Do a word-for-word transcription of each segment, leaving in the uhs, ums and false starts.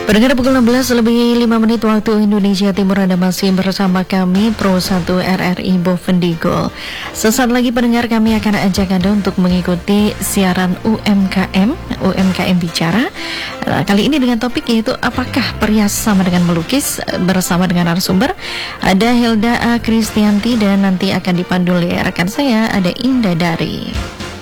Pendengar pukul enam belas lebih lima menit waktu Indonesia Timur, Anda masih bersama kami Pro satu R R I Bovendigul. Sesaat lagi pendengar, kami akan ajak Anda untuk mengikuti siaran U M K M, U M K M Bicara. Nah, kali ini dengan topik yaitu apakah perias sama dengan melukis, bersama dengan narasumber ada Hilda A. Kristianti dan nanti akan dipandu oleh rekan saya ada Indah Dari.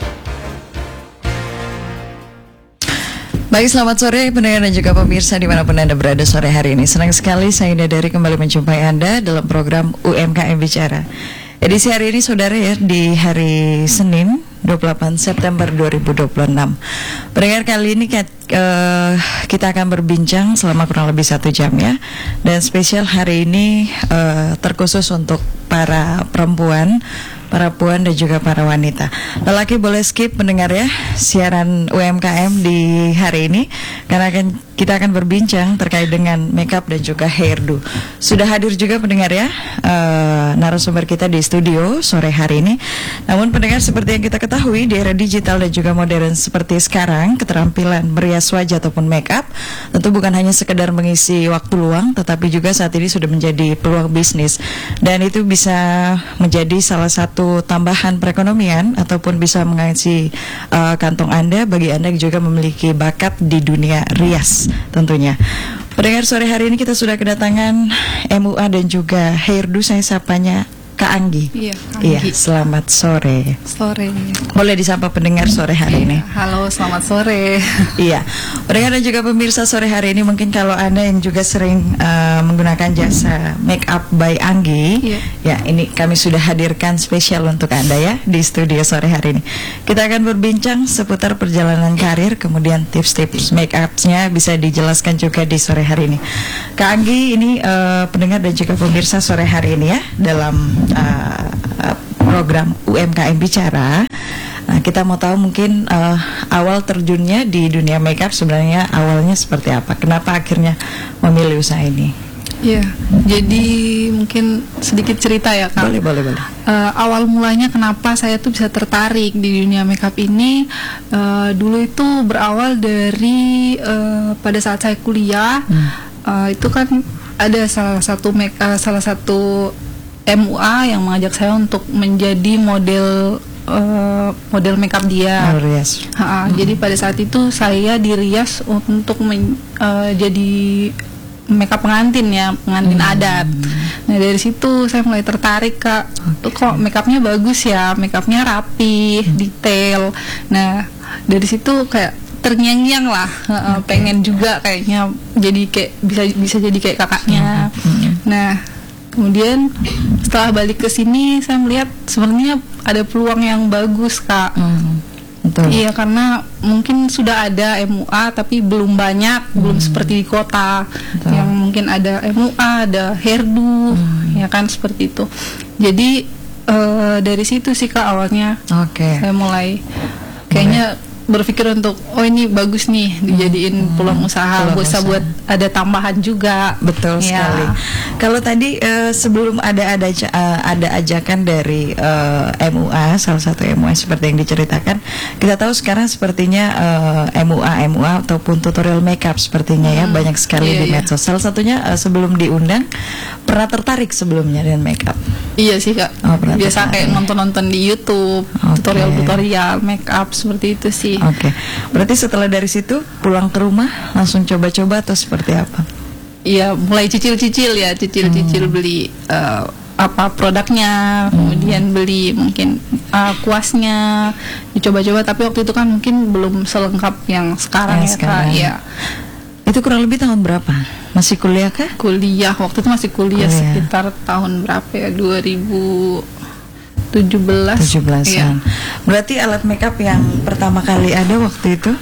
Baik, selamat sore pendengar dan juga pemirsa dimanapun Anda berada sore hari ini. Senang sekali saya Indah Dari kembali menjumpai Anda dalam program U M K M Bicara. Edisi hari ini saudara ya, di hari Senin dua puluh delapan September dua ribu dua puluh enam. Pendengar, kali ini uh, kita akan berbincang selama kurang lebih satu jam ya. Dan spesial hari ini uh, terkhusus untuk para perempuan, para puan dan juga para wanita. Lelaki boleh skip mendengar ya siaran U M K M di hari ini, karena akan kita akan berbincang terkait dengan makeup dan juga hairdo. Sudah hadir juga pendengar ya uh, narasumber kita di studio sore hari ini. Namun pendengar, seperti yang kita ketahui di era digital dan juga modern seperti sekarang, keterampilan merias wajah ataupun makeup tentu bukan hanya sekedar mengisi waktu luang, tetapi juga saat ini sudah menjadi peluang bisnis, dan itu bisa menjadi salah satu tambahan perekonomian ataupun bisa mengisi uh, kantong Anda bagi Anda yang juga memiliki bakat di dunia rias tentunya. Pendengar, sore hari ini kita sudah kedatangan M U A dan juga hairdo. Saya sapanya Kak Anggi. Iya, Kak Iya, Anggi. selamat sore. Sore. Boleh disapa pendengar sore hari ini. Halo, selamat sore. Iya, pendengar dan juga pemirsa sore hari ini, mungkin kalau Anda yang juga sering uh, menggunakan jasa make up by Anggi, Iya. ya ini kami sudah hadirkan spesial untuk Anda ya di studio sore hari ini. Kita akan berbincang seputar perjalanan karir, kemudian tips-tips make up-nya bisa dijelaskan juga di sore hari ini. Kak Anggi, ini uh, pendengar dan juga pemirsa sore hari ini ya dalam Uh, program U M K M Bicara. Nah, kita mau tahu mungkin uh, awal terjunnya di dunia makeup sebenarnya awalnya seperti apa? Kenapa akhirnya memilih usaha ini? Iya, jadi mungkin sedikit cerita ya Kak. Boleh, boleh, boleh. Uh, awal mulanya kenapa saya tuh bisa tertarik di dunia makeup ini, uh, dulu itu berawal dari uh, pada saat saya kuliah, hmm. uh, itu kan ada salah satu make, uh, salah satu M U A yang mengajak saya untuk menjadi model uh, model makeup dia. Oh, rias. Ha, hmm. Jadi pada saat itu saya dirias untuk men, uh, jadi makeup pengantin ya, pengantin hmm. adat. Nah dari situ saya mulai tertarik Kak. Okay. Kok makeupnya bagus ya, makeupnya rapi, hmm. detail. Nah dari situ kayak terngiang-ngiang lah, uh, okay. pengen juga kayaknya jadi kayak bisa bisa jadi kayak kakaknya. Hmm. Nah kemudian setelah balik ke sini saya melihat sebenarnya ada peluang yang bagus Kak. Hmm, betul. Iya, karena mungkin sudah ada M U A tapi belum banyak, hmm. belum seperti di kota. Betul. Yang mungkin ada M U A, ada hairdo, hmm. ya kan seperti itu. Jadi uh, dari situ sih Kak awalnya. Oke. Okay. Saya mulai kayaknya mulai berpikir untuk oh ini bagus nih dijadiin hmm, peluang usaha, peluang bisa usaha. Buat ada tambahan juga. Betul ya. Sekali. Kalau tadi uh, sebelum ada ada uh, ada ajakan dari uh, M U A, salah satu M U A seperti yang diceritakan, kita tahu sekarang sepertinya uh, M U A M U A ataupun tutorial makeup sepertinya hmm, ya banyak sekali iya, di medsos. Iya. Salah satunya uh, sebelum diundang pernah tertarik sebelumnya dengan makeup. Iya sih Kak. Oh, biasa kayak nonton-nonton di YouTube, okay. tutorial-tutorial makeup seperti itu sih. Oke, okay. Berarti setelah dari situ pulang ke rumah langsung coba-coba atau seperti apa? Iya, mulai cicil-cicil ya, cicil-cicil hmm. beli uh, apa produknya, hmm. kemudian beli mungkin uh, kuasnya, dicoba-coba. Tapi waktu itu kan mungkin belum selengkap yang sekarang yang ya sekarang. Kak. Iya. Itu kurang lebih tahun berapa? Masih kuliah kah? Kuliah, waktu itu masih kuliah, kuliah. Sekitar tahun berapa ya? dua ribu tujuh belas. tujuh belasan. Iya. Berarti alat makeup yang pertama kali ada waktu itu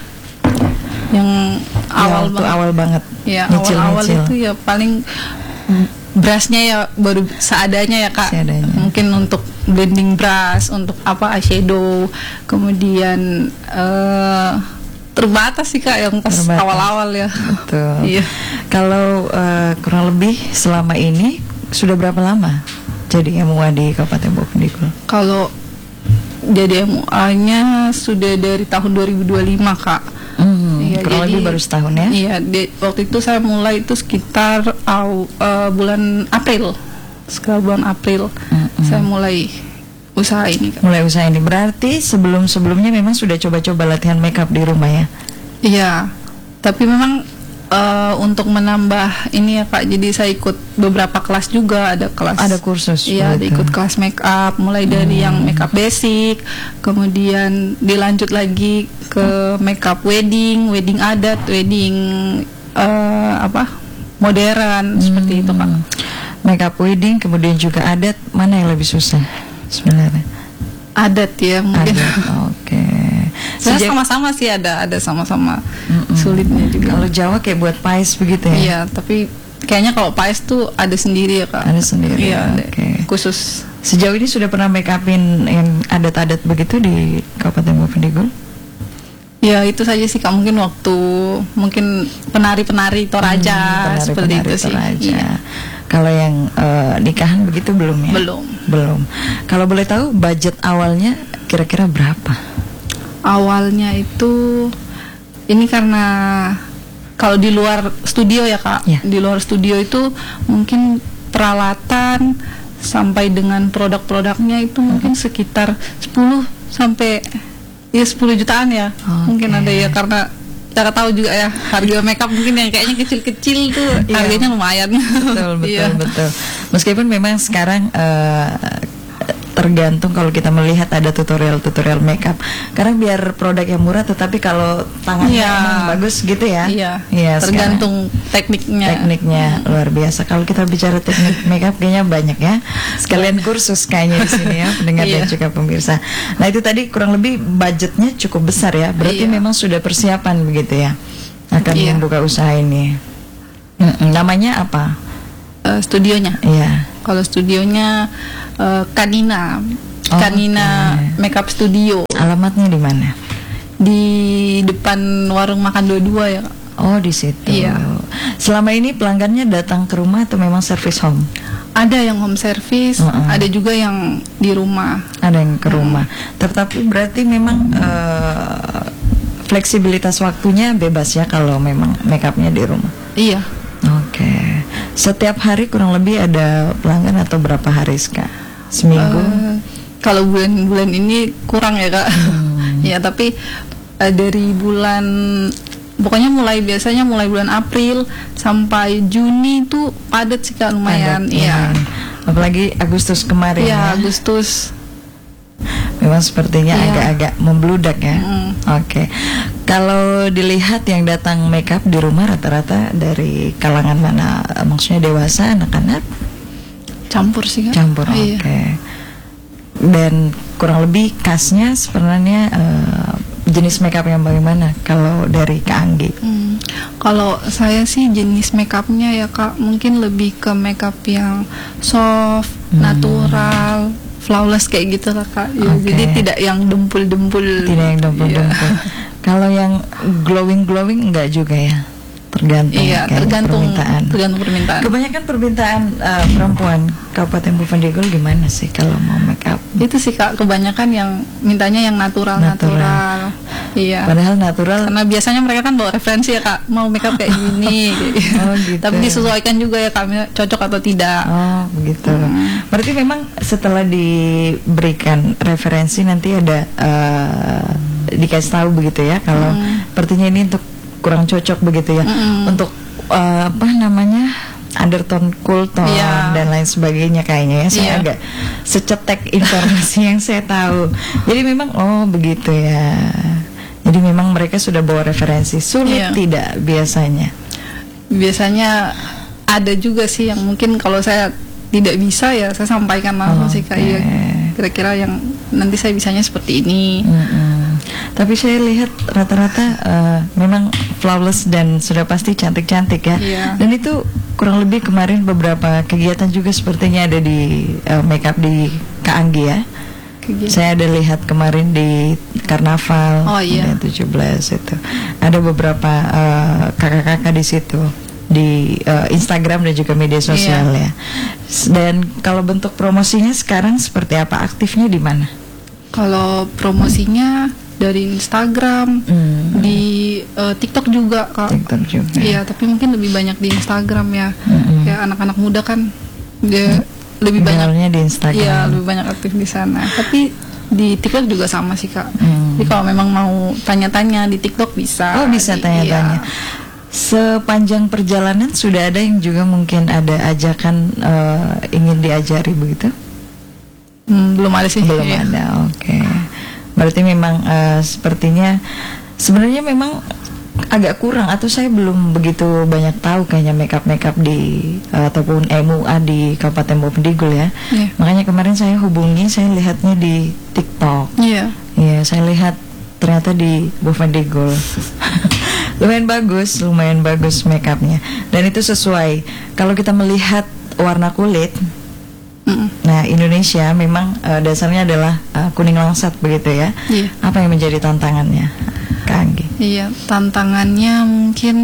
yang awal ya, banget. awal banget. Ya, awal-awal itu ya paling brushnya ya baru seadanya ya Kak. Seadanya. Mungkin untuk blending brush, untuk apa eyeshadow, kemudian uh, terbatas sih Kak yang pas terbatas. Awal-awal ya. Betul. Iya. Kalau uh, kurang lebih selama ini sudah berapa lama jadi M U A di Kabupaten Bovendigul? Kalau jadi M U A-nya sudah dari tahun dua ribu dua puluh lima Kak. Mm. Iya, kurang jadi- lebih baru setahun ya. Iya, di- waktu itu saya mulai itu sekitar au, eh, bulan April. Sekitar bulan April Mm-mm. saya mulai usaha ini, Kak. Mulai usaha ini berarti sebelum-sebelumnya memang sudah coba-coba latihan makeup di rumah ya. Iya, tapi memang eh, untuk menambah ini ya Kak, jadi saya ikut beberapa kelas juga, ada kelas Ada kursus. Iya, ada berarti. ikut kelas make up, mulai dari Hmm. yang make up basic, kemudian dilanjut lagi ke make up wedding, wedding adat, wedding eh, apa modern seperti itu Kak. Hmm. Makeup wedding kemudian juga adat, mana yang lebih susah sebenarnya? Adat ya mungkin. Adat. Oke. Sebenarnya Sejak- sama-sama sih, ada ada sama-sama Mm-mm. sulitnya juga. Kalau Jawa kayak buat pais begitu ya? Iya, tapi kayaknya kalau pais tuh ada sendiri ya Kak. Ada sendiri, Iya, ada. oke. Khusus. Sejauh ini sudah pernah make upin yang adat-adat begitu di Kabupaten Bovendigul? Ya itu saja sih Kak, mungkin waktu mungkin penari-penari Toraja Hmm, seperti penari-penari itu sih. Toraja. Iya. Kalau yang eh, nikahan begitu belum ya? Belum. Belum. Kalau boleh tahu budget awalnya kira-kira berapa? Awalnya itu ini karena kalau di luar studio ya Kak, Ya. di luar studio itu mungkin peralatan sampai dengan produk-produknya itu mungkin sekitar sepuluh sampai ya sepuluh jutaan ya. Oke. Mungkin ada ya, karena kita tahu juga ya harga makeup mungkin yang kayaknya kecil-kecil tuh Iya. harganya lumayan. Betul, betul, Iya. betul. Meskipun memang sekarang eh, tergantung kalau kita melihat ada tutorial-tutorial makeup. Karena biar produk yang murah, tetapi kalau tangannya Iya. emang bagus gitu ya. Iya, Iya, sekarang tergantung tekniknya. tekniknya luar biasa. Kalau kita bicara teknik makeup kayaknya banyak ya. Sekalian kursus kayaknya di sini ya, pendengar dan Iya. juga pemirsa. Nah itu tadi kurang lebih budgetnya cukup besar ya. Berarti Iya. memang sudah persiapan begitu ya, akan Iya. membuka usaha ini. Mm-mm. Namanya apa? Eh, studionya. Iya. Kalau studionya eh, Kanina, Oh, Kanina oke. Makeup Studio Alamatnya di mana? di depan warung makan dua-dua ya Kak. Oh di situ. Iya. Selama ini pelanggannya datang ke rumah atau memang service home? Ada yang home service, Mm-mm. ada juga yang di rumah. Ada yang ke rumah. Tetapi berarti memang eh, fleksibilitas waktunya bebas ya kalau memang makeupnya di rumah. Iya. Oke. Setiap hari kurang lebih ada pelanggan atau berapa hari Kak? Seminggu? Eh, kalau bulan-bulan ini kurang ya Kak. Hmm. Ya tapi eh, dari bulan pokoknya mulai biasanya mulai bulan April sampai Juni itu padat sih Kak, lumayan. Padat, Iya. lumayan. Apalagi Agustus kemarin Iya, ya. Agustus. Memang sepertinya Iya. agak-agak membludak ya. Mm. Oke. Kalau dilihat yang datang makeup di rumah rata-rata dari kalangan mana? Maksudnya dewasa, anak-anak, Campur sih Kak. campur. Iya. Oke. Dan kurang lebih khasnya sebenarnya eh, jenis makeup yang bagaimana kalau dari Kak Anggi? Hmm, kalau saya sih jenis makeupnya ya Kak, mungkin lebih ke makeup yang soft, Hmm. natural, flawless kayak gitu lah Kak. Ya, Oke. jadi tidak yang dempul-dempul. Tidak yang dempul-dempul. Iya. Kalau yang glowing-glowing enggak juga ya? Tergantung Iya, kayak tergantung permintaan. tergantung permintaan. Kebanyakan permintaan eh, perempuan Kabupaten Bovendigul gimana sih kalau mau make up? Itu sih Kak, kebanyakan yang mintanya yang natural, Natural. natural. Iya. Padahal natural. Karena biasanya mereka kan bawa referensi ya Kak, mau makeup kayak gini. kayak gitu. Oh, gitu. Tapi disesuaikan juga ya Kak, cocok atau tidak. Oh begitu. Hmm. Berarti memang setelah diberikan referensi nanti ada eh, dikasih tahu begitu ya kalau Hmm. sepertinya ini untuk kurang cocok begitu ya Mm-mm. untuk eh, apa namanya undertone, cool tone Iya. dan lain sebagainya kayaknya ya. Saya Iya. agak secetek informasi yang saya tahu. Jadi memang oh begitu ya. Jadi memang mereka sudah bawa referensi. Sulit Iya. tidak biasanya? Biasanya ada juga sih yang mungkin kalau saya tidak bisa ya saya sampaikan langsung sih Kak. Oke. Iya, kira-kira yang nanti saya bisanya seperti ini. Mm-mm. Tapi saya lihat rata-rata eh, memang flawless dan sudah pasti cantik-cantik ya. Iya. Dan itu kurang lebih kemarin beberapa kegiatan juga sepertinya ada di eh, makeup di Kak Anggi ya. Kegiatan. Saya ada lihat kemarin di Karnaval Oh, iya. tujuh belas itu. Ada beberapa eh, kakak-kakak di situ di eh, Instagram dan juga media sosial Iya. ya. S- Dan kalau bentuk promosinya sekarang seperti apa? Aktifnya di mana? Kalau promosinya dari Instagram, Hmm. di uh, TikTok juga kak. TikTok juga. Iya, tapi mungkin lebih banyak di Instagram ya. Hmm. Kayak anak-anak muda kan dia lebih banyak. Gaulnya di Instagram. Iya, lebih banyak aktif di sana. Tapi di TikTok juga sama sih kak. Hmm. Jadi kalau memang mau tanya-tanya di TikTok bisa. Oh, bisa Di- tanya-tanya. iya. Sepanjang perjalanan sudah ada yang juga mungkin ada ajakan eh, ingin diajari begitu? Hmm, belum ada sih. Belum Iya. ada, oke. Berarti memang eh, sepertinya sebenarnya memang agak kurang atau saya belum begitu banyak tahu kayaknya makeup makeup di eh, ataupun M U A di Kabupaten Bovendigul ya. Iya. Makanya kemarin saya hubungi, saya lihatnya di TikTok. Iya. Iya, saya lihat ternyata di Bovendigul. lumayan bagus, lumayan bagus makeupnya. Dan itu sesuai. Kalau kita melihat warna kulit, Mm-mm. nah Indonesia memang eh, dasarnya adalah eh, kuning langsat begitu ya. Iya. Apa yang menjadi tantangannya, Kak Anggi? Iya, tantangannya mungkin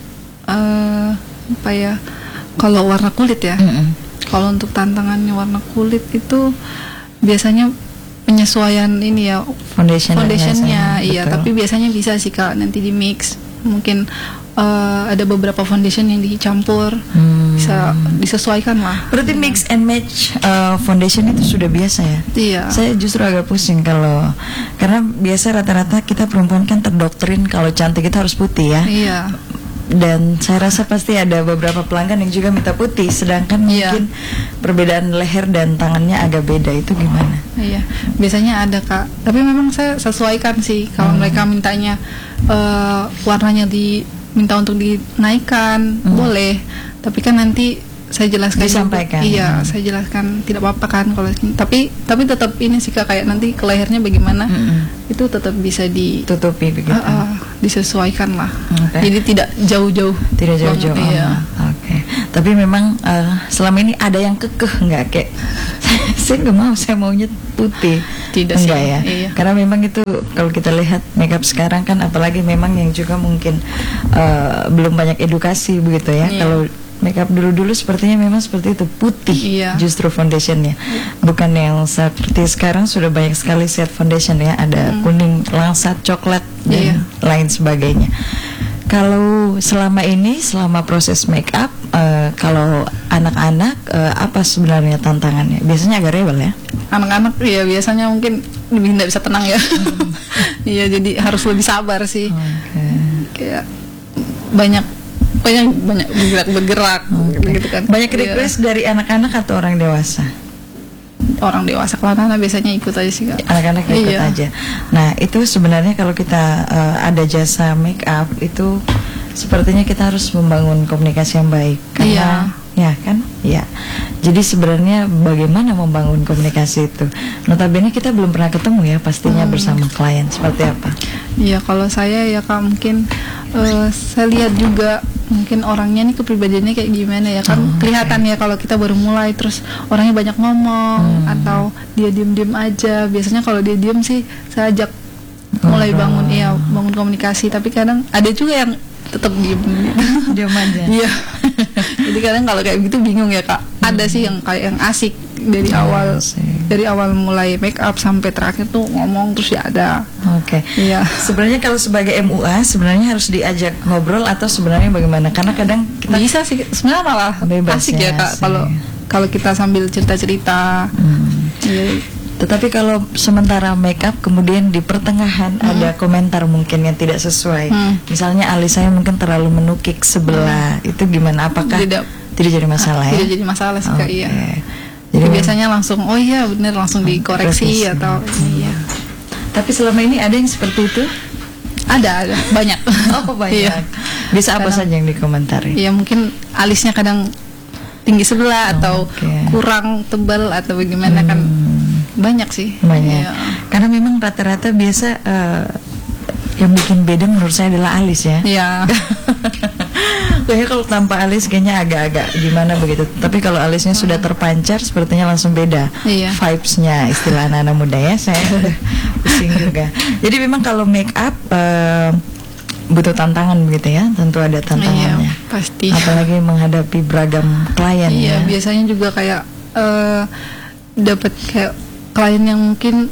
eh apa ya? Kalau warna kulit ya. Mm-mm. Kalau untuk tantangannya warna kulit itu biasanya penyesuaian ini ya Foundation foundationnya, biasanya, iya. betul. Tapi biasanya bisa sih kak nanti di mix. Mungkin eh, ada beberapa foundation yang dicampur, Hmm. bisa disesuaikan lah. Berarti mix and match uh, foundation itu sudah biasa ya? Iya. Saya justru agak pusing kalau karena biasa rata-rata kita perempuan kan terdoktrin kalau cantik kita harus putih ya. Iya. Dan saya rasa pasti ada beberapa pelanggan yang juga minta putih, sedangkan Iya. mungkin perbedaan leher dan tangannya agak beda. Itu gimana? Iya, biasanya ada kak. Tapi memang saya sesuaikan sih kalau Hmm. mereka mintanya eh, warnanya diminta untuk dinaikkan, Hmm. boleh. Tapi kan nanti saya jelaskan. juga. Disampaikan. Iya, Hmm. saya jelaskan tidak apa-apa kan kalau. Tapi tapi tetap ini sih kak, kayak nanti ke lehernya bagaimana, Mm-mm. itu tetap bisa di Tutupi begitu. ah, ah, disesuaikan lah. Oke. Jadi tidak jauh-jauh. Tidak jauh-jauh. banget, Iya. Oh, Oke. Tapi memang eh, selama ini ada yang kekeh nggak kayak saya nggak mau, saya maunya putih. Tidak sih, Enggak ya. iya. Karena memang itu kalau kita lihat makeup sekarang kan apalagi memang yang juga mungkin eh, belum banyak edukasi begitu ya. Iya. Kalau makeup dulu-dulu sepertinya memang seperti itu putih Iya. justru foundationnya, bukan yang seperti sekarang sudah banyak sekali set foundation ya, ada Mm. kuning, langsat, coklat dan Iya. lain sebagainya. Kalau selama ini, selama proses make up, eh, kalau anak-anak eh, apa sebenarnya tantangannya? Biasanya agak rewel ya. Anak-anak ya biasanya mungkin lebih tidak bisa tenang ya. Iya, jadi harus lebih sabar sih. Oke. Kayak banyak banyak banyak bergerak bergerak Oke. gitu kan. Banyak Iya. request dari anak-anak atau orang dewasa? Orang dewasa, kalau anak biasanya ikut aja sih kak. Anak-anak ikut Iya. aja. Nah itu sebenarnya kalau kita eh, ada jasa make up itu sepertinya kita harus membangun komunikasi yang baik. Karena ya kan, ya. Jadi sebenarnya bagaimana membangun komunikasi itu? Notabene kita belum pernah ketemu ya pastinya Hmm. bersama klien. Seperti apa? Iya, kalau saya ya kak mungkin eh, saya lihat juga mungkin orangnya nih kepribadiannya kayak gimana ya kan. Oh, oke. Kelihatan ya kalau kita baru mulai terus orangnya banyak ngomong Hmm. atau dia diem-diem aja. Biasanya kalau dia diem sih saya ajak mulai Ngobrol. bangun, iya bangun komunikasi. Tapi kadang ada juga yang tetap diem. Diam aja. Iya. Jadi kadang kalau kayak gitu bingung ya kak. Ada sih yang kayak yang asik dari Oh, awal asik. dari awal mulai make up sampai terakhir tuh ngomong terus ya ada. Oke. Iya. Sebenarnya kalau sebagai M U A sebenarnya harus diajak ngobrol atau sebenarnya bagaimana? Karena kadang kita Bisa sih sebenarnya malah Bebas asik ya, ya kak asik. kalau kalau kita sambil cerita-cerita. Hmm. Iya. Tetapi kalau sementara make up kemudian di pertengahan ada komentar mungkin yang tidak sesuai. Hmm. Misalnya alis saya mungkin terlalu menukik sebelah. Itu gimana? Apakah Tidak. tidak jadi masalah ya? Tidak jadi masalah sih kak. Oke. Iya. Jadi Jadi biasanya langsung oh iya bener langsung Revisi. dikoreksi atau iya. Tapi selama ini ada yang seperti itu? Ada ada banyak. Oh banyak. Iya. Bisa apa Kadang- saja yang dikomentari? Iya mungkin alisnya kadang tinggi sebelah Oh, atau oke. kurang tebal atau bagaimana kan Hmm. banyak sih. Banyak. Iya. Karena memang rata-rata biasa eh, yang bikin beda menurut saya adalah alis ya. Iya. Kayaknya kalau tanpa alis kayaknya agak-agak gimana begitu. Tapi kalau alisnya sudah terpancar sepertinya langsung beda Iya. vibes-nya, istilah anak-anak muda ya. Saya udah pusing juga. Jadi memang kalau make up eh, butuh tantangan begitu ya. Tentu ada tantangannya. Iya, pasti. Apalagi menghadapi beragam klien Iya, ya. biasanya juga kayak eh dapat kayak klien yang mungkin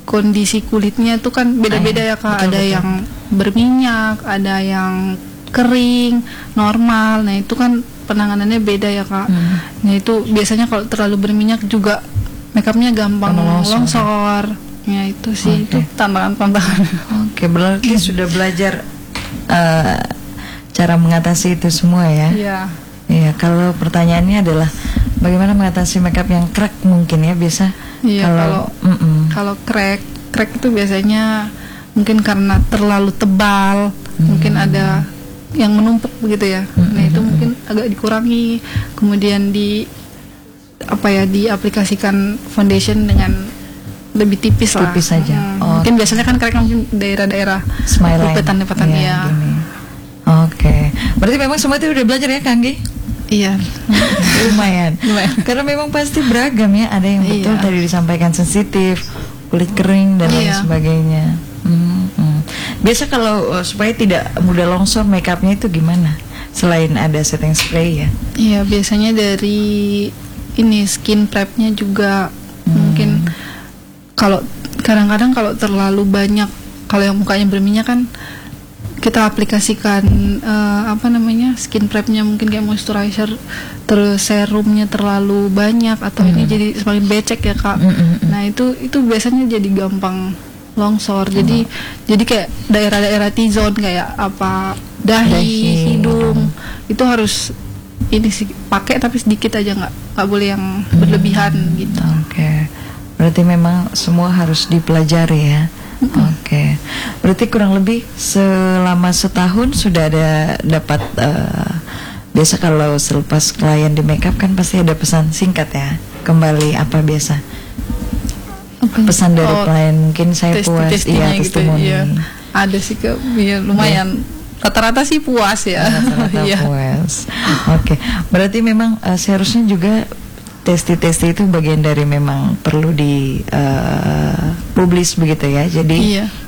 kondisi kulitnya tuh kan beda-beda ya Kak. Betul, ada betul. yang berminyak, ada yang kering, normal. Nah itu kan penanganannya beda ya Kak. Hmm. Nah itu biasanya kalau terlalu berminyak juga makeupnya gampang Gampang longsor. longsor. Ya itu sih, Oke. itu tantangan-tantangan. Oke, berarti sudah belajar eh, cara mengatasi itu semua ya. Iya. Iya, kalau pertanyaannya adalah bagaimana mengatasi makeup yang crack mungkin ya biasa. Iya, kalau mm-mm. kalau crack, crack itu biasanya mungkin karena terlalu tebal, mungkin ada yang menumpuk begitu ya. Nah itu mungkin agak dikurangi, kemudian di apa ya diaplikasikan foundation dengan lebih tipis lah. Tipis saja. Hmm, Oh. Mungkin biasanya kan crack mungkin daerah-daerah Smile line. lipetan-lipetan Iya, ya. gini. Oke, berarti memang semua itu udah belajar ya Kang Gi? Iya. Lumayan. Lumayan. Karena memang pasti beragam ya. Ada yang betul Iya. tadi disampaikan sensitif, kulit kering dan lain Iya. sebagainya. Hmm, hmm. Biasa kalau uh, supaya tidak mudah longsor makeupnya itu gimana? Selain ada setting spray ya. Iya, biasanya dari ini skin prepnya juga mungkin kalau kadang-kadang kalau terlalu banyak, kalau yang mukanya berminyak kan kita aplikasikan eh, apa namanya skin prepnya mungkin kayak moisturizer, terus serumnya terlalu banyak atau ini jadi semakin becek ya Kak. Mm, mm, mm. Nah itu itu biasanya jadi gampang longsor. Jadi jadi kayak daerah-daerah T-zone kayak apa dahi, Dahi. hidung itu harus ini sih pakai tapi sedikit aja, nggak nggak boleh yang berlebihan gitu. Oke, berarti memang semua harus dipelajari ya. Oke, berarti kurang lebih selama setahun sudah ada dapat eh, biasa kalau selepas klien di makeup kan pasti ada pesan singkat ya. Kembali apa biasa? Pesan dari Oh, klien mungkin saya puas, testi-testinya iya gitu, testimoni. iya. Ada sih ke ya, lumayan rata-rata sih puas ya. Rata-rata Iya. puas. Oke, berarti memang eh, seharusnya juga testi-testi itu bagian dari memang perlu di eh, publis begitu ya. Jadi Iya.